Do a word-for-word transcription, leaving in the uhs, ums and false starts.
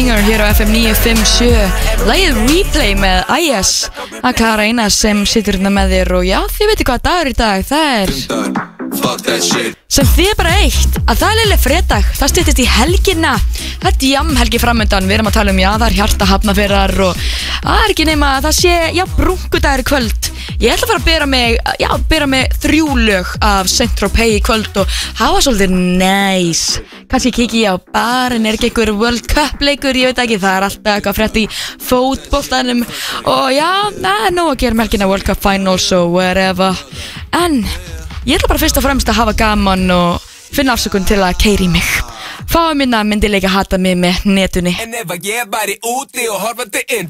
Banger hér á F M níu fimm sjö. Lagið Replay með I S að Klara Eina sem situr hérna með þér. Og já, þið veitir hvað dagur í dag. Það er sem þið er bara eitt að það er leiðileg fredag. Það styttist í helgina. Það er djamhelgi framöndan. Við erum að tala um já, það er hjarta hafnafyrir og það er ekki nema að það sé já, brunkudagur í kvöld. Ég ætla að fara að bera mig, já, bera mig þrjú lög af Saint-Tropez í kvöld og hafa svolítið nice. Kannski kiki ég á barinn, er ekki einhver World Cup leikur, ég veit ekki, það er alltaf eitthvað frétt í fótboltanum. Og já, það er nóg að gera melkina World Cup Finals og whatever. En ég ætla bara fyrst og fremst að hafa gaman og finna afsökun til að keyra í mig. Fáið minna myndi leika hata mig með netunni.